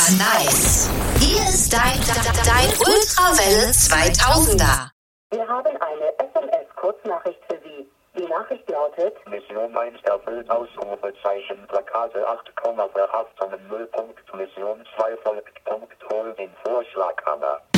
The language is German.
nice. Hier ist dein Ultrawelle 2000er. Wir haben eine SMS-Kurznachricht für Sie. Die Nachricht lautet: Mission 1 erfüllt, Ausrufezeichen, Plakate 8, verhaften, Nullpunkt, Mission 2 folgt, Punkt, hol den Vorschlag, Anna.